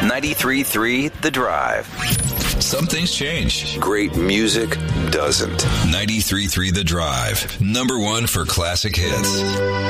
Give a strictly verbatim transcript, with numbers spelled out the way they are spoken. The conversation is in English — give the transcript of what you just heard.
ninety-three point three The Drive. Some things change. Great music doesn't. ninety-three point three The Drive. Number one for classic hits.